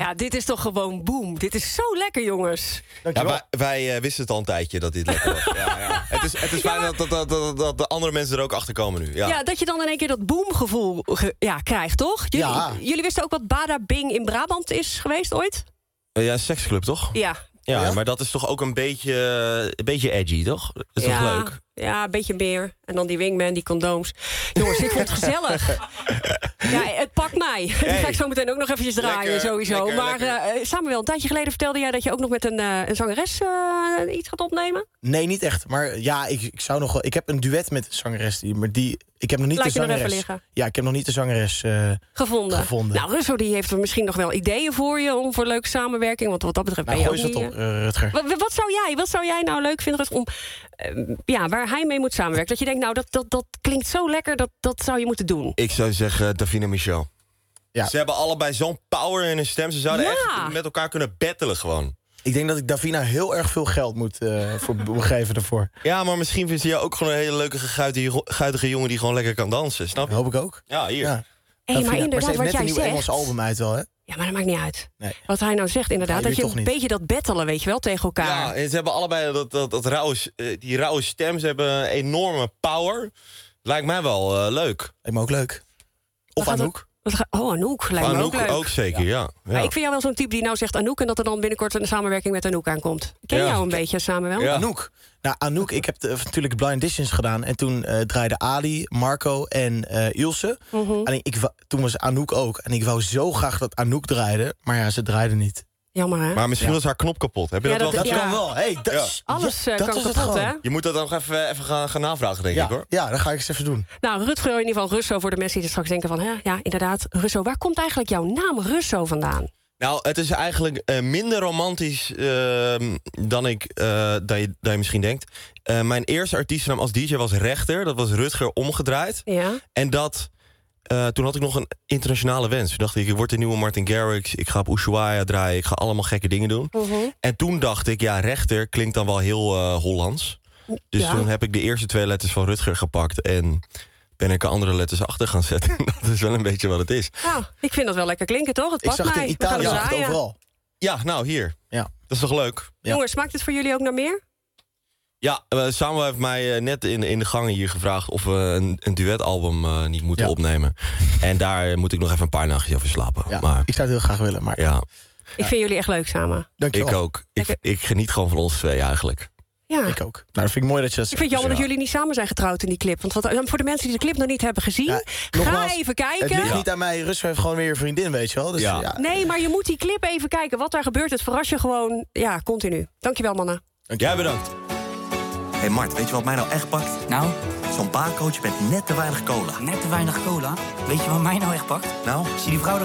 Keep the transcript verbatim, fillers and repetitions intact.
ja, dit is toch gewoon boom. Dit is zo lekker, jongens. Ja, wij wij uh, wisten het al een tijdje dat dit lekker was. Ja, ja. Het is, het is fijn dat, dat, dat, dat, dat de andere mensen er ook achter komen nu. Ja, ja dat je dan in één keer dat boomgevoel ge- ja, krijgt, toch? Jullie, Ja. jullie wisten ook wat Bada Bing in Brabant is geweest ooit? Uh, ja, een seksclub, toch? Ja. Ja, Ja? maar dat is toch ook een beetje, een beetje edgy, toch? Dat is ja, toch leuk? Ja, een beetje meer. En dan die wingman, die condooms. Jongens, ik vond het gezellig. Ja, het pakt mij. Die ga ik zo meteen ook nog eventjes draaien, Lekker, sowieso. lekker, maar lekker. Uh, Samuel, een tijdje geleden vertelde jij dat je ook nog met een, uh, een zangeres uh, iets gaat opnemen. Nee, niet echt. Maar ja, ik, ik zou nog wel... Ik heb een duet met een zangeres, die, maar die... Ik heb nog niet Laat de je nog zangeres... even liggen. Ja, ik heb nog niet de zangeres uh, Gevonden. gevonden. Nou, Russo die heeft er misschien nog wel ideeën voor je om voor leuke samenwerking. Want wat dat betreft nou, ben gooi je eens ook dat niet, op, uh, Rutger. Wat, wat zou jij, wat zou jij nou leuk vinden, Rutger, om uh, ja, waar hij mee moet samenwerken? Dat je denkt, nou, dat, dat, dat klinkt zo lekker, dat, dat zou je moeten doen. Ik zou zeggen Davina Michel. Ja. Ze hebben allebei zo'n power in hun stem. Ze zouden Ja. echt met elkaar kunnen battelen gewoon. Ik denk dat ik Davina heel erg veel geld moet uh, voor geven daarvoor. Ja, maar misschien vindt ze jou ook gewoon een hele leuke, guitige, guitige jongen die gewoon lekker kan dansen. Snap je? Dat hoop ik ook. Ja, hier. Ja. Hé, Davina, maar inderdaad, ze heeft wat net jij een nieuw zegt. Engels album uit wel, hè? Ja, maar dat maakt niet uit. Nee. Wat hij nou zegt, inderdaad, Ja, dat je jullie een toch niet. beetje dat battelen, weet je wel, tegen elkaar. Ja, en ze hebben allebei dat, dat, dat rauwe, uh, die rauwe stem. Ze hebben een enorme power. Lijkt mij wel uh, leuk. Lijkt me ook leuk. Of Wat gaat Anouk. Wat ga- Oh, Anouk, lijkt me Anouk ook leuk. ook zeker, ja. ja. Maar ik vind jou wel zo'n type die nou zegt Anouk en dat er dan binnenkort een samenwerking met Anouk aankomt. Ken Ja. jou een beetje, Samuel? Ja. Anouk. Nou, Anouk, ik heb de, natuurlijk Blind Auditions gedaan. En toen uh, draaiden Ali, Marco en uh, Ilse. Mhm. Alleen ik, wa- toen was Anouk ook. En ik wou zo graag dat Anouk draaide. Maar ja, ze draaide niet. Jammer, hè? Maar misschien Ja. was haar knop kapot. Heb je Ja, dat, dat- wel ja. gezien? kan wel. Hey, dat Ja. is- Alles ja, uh, dat kan is het kapot, gewoon. hè? Je moet dat nog even, even gaan, gaan navragen, denk Ja, ik, hoor. ja, dat ga ik eens even doen. Nou, Rutger, in ieder geval Russo, voor de mensen die er straks denken van... Hè, ja, inderdaad, Russo. Waar komt eigenlijk jouw naam Russo vandaan? Nou, het is eigenlijk uh, minder romantisch uh, dan, ik, uh, dan, je, dan je misschien denkt. Uh, mijn eerste artiestennaam als D J was Rechter. Dat was Rutger omgedraaid. Ja. En dat... Uh, toen had ik nog een internationale wens. Toen dacht ik, ik word de nieuwe Martin Garrix. Ik ga op Ushuaia draaien. Ik ga allemaal gekke dingen doen. Mm-hmm. En toen dacht ik, ja, Rechter klinkt dan wel heel uh, Hollands. Dus Ja. toen heb ik de eerste twee letters van Rutger gepakt. En ben ik er andere letters achter gaan zetten. Dat is wel een beetje wat het is. Nou, ik vind dat wel lekker klinken, toch? Het Ik past zag het mij. in We gaan Italië hem zag het draaien. overal. Ja, nou, hier. Ja. Dat is toch leuk? Ja. Jongens, smaakt het voor jullie ook naar meer? Ja, uh, Samuel heeft mij uh, net in, in de gangen hier gevraagd... of we een, een duetalbum uh, niet moeten Ja. opnemen. En daar uh, moet ik nog even een paar nachtjes over slapen. Ja, Maar ik zou het heel graag willen, maar ja, Ik vind jullie echt leuk samen. dankjewel. ik ook. Ik, Lekker. ik geniet gewoon van ons twee eigenlijk. Ja. Ik ook. Nou, dat vind ik mooi dat je dat Ik zegt. vind het jammer Dus dat jullie niet samen zijn getrouwd in die clip. Want wat, voor de mensen die de clip nog niet hebben gezien... Ja, ga nogmaals, even Het kijken. ligt Ja. niet aan mij. Rutger heeft gewoon weer een vriendin, weet je wel. Dus, Ja. ja. Nee, maar je moet die clip even kijken. Wat daar gebeurt, het verras je gewoon ja, continu. Dankjewel, mannen. Jij bedankt. Hé hey Mart, weet je wat mij nou echt pakt? Nou, Zo'n baarcoach met net te weinig cola. net te weinig cola. Weet je wat mij nou echt pakt? Nou? Zie die vrouw er